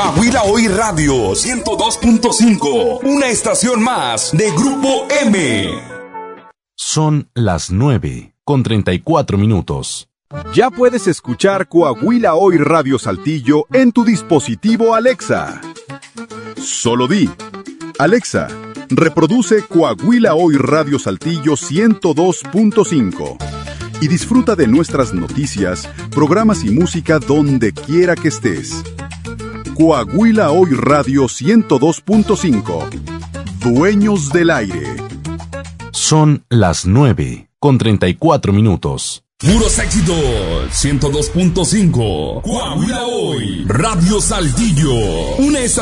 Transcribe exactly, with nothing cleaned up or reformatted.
Coahuila Hoy Radio ciento dos punto cinco, una estación más de Grupo M. Son las nueve con treinta y cuatro minutos. Ya puedes escuchar Coahuila Hoy Radio Saltillo en tu dispositivo Alexa. Solo di: Alexa, reproduce Coahuila Hoy Radio Saltillo ciento dos punto cinco y disfruta de nuestras noticias, programas y música donde quiera que estés. Coahuila Hoy Radio ciento dos punto cinco. Dueños del aire. Son las nueve con treinta y cuatro minutos. Puros éxitos, ciento dos punto cinco. Coahuila Hoy Radio Saltillo, una estación